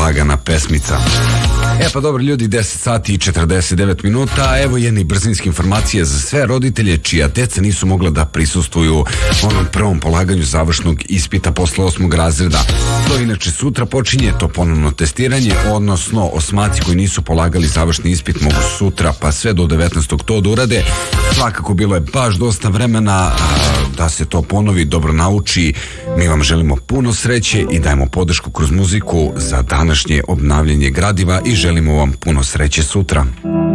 lagana pesmica. Pa dobro ljudi, 10 sati i 49 minuta, evo jedne brzinske informacije za sve roditelje čija deca nisu mogla da prisustvuju onom prvom polaganju završnog ispita posle 8. razreda. To inače sutra počinje to ponovno testiranje, odnosno osmaci koji nisu polagali završni ispit mogu sutra pa sve do 19. to da urade. Svakako bilo je baš dosta vremena da se to ponovi, dobro nauči. Mi vam želimo puno sreće i dajemo podršku kroz muziku za današnje obnavljanje gradiva i želimo vam puno sreće sutra.